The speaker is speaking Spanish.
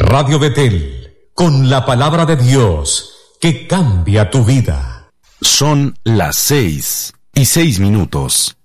Radio Betel, con la palabra de Dios que cambia tu vida. Son las 6:06.